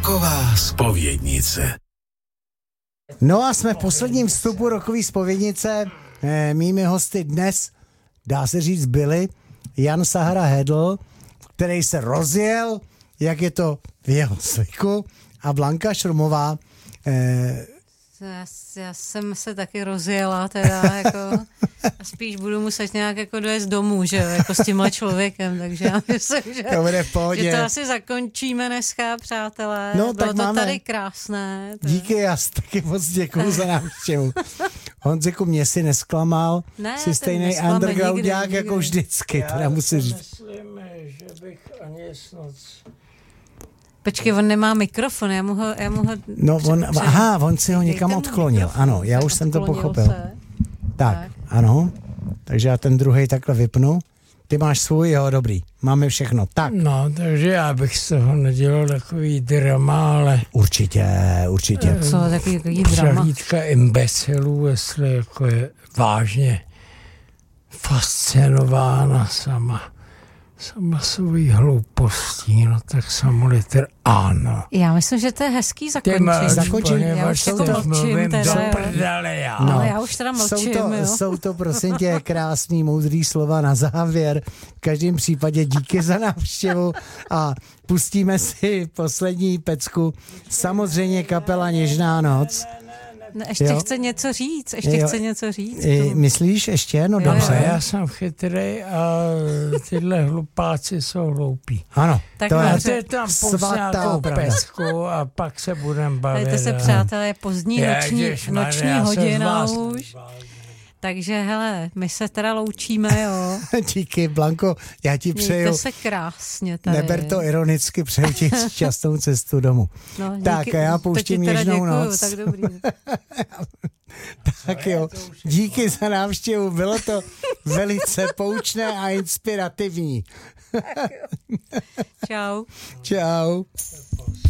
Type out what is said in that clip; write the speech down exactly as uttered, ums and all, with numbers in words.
Roková zpovědnice. No a jsme v posledním vstupu Rokový zpovědnice. E, mými hosty dnes, dá se říct, byli Jan Sahara Hedl, který se rozjel, jak je to v jeho zvyku, a Blanka Šrumová. E, Já, já jsem se taky rozjela, teda jako spíš budu muset nějak jako dojezd domů, že jo, jako s tímhle člověkem, takže já myslím, že to bude v pohodě. Že to asi zakončíme dneska, přátelé. No, Bylo tak to máme. tady krásné. To... Díky, já taky moc děkuju za návštěvu. Honziku, mě si nesklamal, ne, jsi stejný undergroundák jako vždycky, já teda musím říct. myslím, že bych ani snad... Počkej, on nemá mikrofon, já mu ho... Já mu ho No, on, před- aha, on si ho Dejte někam mu odklonil, mikrofon. ano, já Tak už jsem to odklonil pochopil. se. Tak, Tak. ano, takže já ten druhý takhle vypnu. Ty máš svůj, jo, dobrý, máme všechno. Tak, No, takže já bych z toho nedělal takový drama, ale určitě, určitě. Co, takový, takový drama. přehlídka imbecilů, jestli jako je vážně fascinována sama, sama svojí hloupostí, no tak samolitr ano. Já myslím, že to je hezký Ty máš, zakončení. zakončím. Já poněvadž už jako teď mlčím mluvím teda, do jo. prdele já. No, No. já už teda mlčím, Jsou to, jo. jsou to, prosím tě, krásný, moudrý slova na závěr. V každém případě díky za návštěvu a pustíme si poslední pecku. Samozřejmě kapela Něžná noc. Ne, ještě Jo. chce něco říct, ještě Jo. chce něco říct. I, myslíš ještě? No Jo, dobře. A já jsem chytrý a tyhle hlupáci jsou hloupí. Ano, Tak to dobře. je Dáte tam pust svatá nějakou pravda. pesku a pak se budem bavit. Dejte se, a- přátelé, je pozdní noční, Ježišmarja, noční já se z hodina vás už. nebál. Takže hele, my se teda loučíme, jo. Díky, Blanko, já ti Mějte přeju, se krásně tady. neber to ironicky, přeju ti šťastnou cestu domů. No, díky, Tak, a já to pouštím ti teda Něžnou děkuju, noc. Tak dobrý. Tak jo, díky za návštěvu, bylo to velice poučné a inspirativní. Čau. Čau.